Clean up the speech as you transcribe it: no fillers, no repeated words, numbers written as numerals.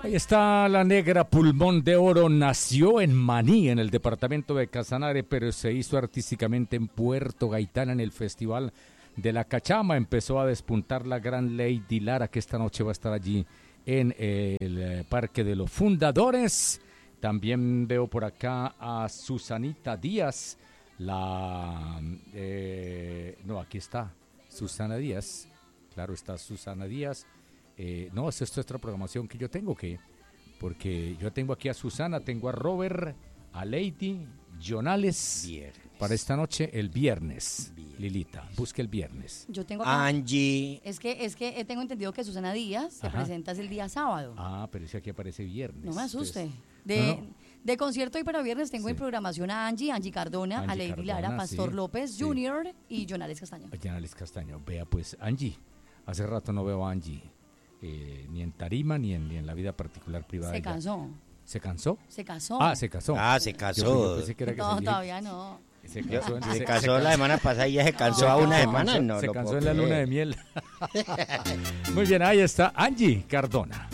Ahí está la negra Pulmón de Oro, nació en Maní, en el departamento de Casanare, pero se hizo artísticamente en Puerto Gaitán en el Festival de la Cachama. Empezó a despuntar la gran Lady Lara, que esta noche va a estar allí en el Parque de los Fundadores. También veo por acá a Susanita Díaz, no, aquí está Susana Díaz, claro, está Susana Díaz. No, es otra programación que yo tengo, porque yo tengo aquí a Susana, tengo a Robert, a Lady, Jonales, viernes. Para esta noche, el viernes. Lilita, busque el viernes. Yo tengo Angie. Es que tengo entendido que Susana Díaz se presenta el día sábado. Ah, pero ese aquí aparece viernes. No me asuste. Entonces, De concierto y para viernes tengo en programación a Angie Cardona, a Lady Lara, Pastor López Jr. y Jonales Castaño. Jonales Castaño. Vea pues, Angie. Hace rato no veo a Angie. Ni en tarima ni en la vida particular privada. Se cansó. ¿Se cansó? Se casó. Ah, se casó. Ah, se casó. Yo pensé que era que no, todavía no. Se casó la semana pasada y ya se cansó a una semana. Se cansó en la luna de miel. Muy bien, ahí está Angie Cardona.